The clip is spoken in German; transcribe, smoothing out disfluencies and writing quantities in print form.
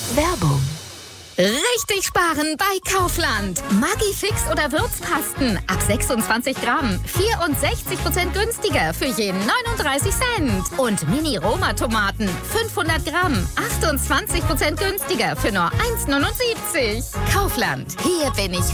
Werbung. Richtig sparen bei Kaufland. Maggi-Fix oder Würzpasten ab 26 Gramm. 64% günstiger für je 39 Cent. Und Mini-Roma-Tomaten 500 Gramm. 28% günstiger für nur 1,79. Kaufland. Hier bin ich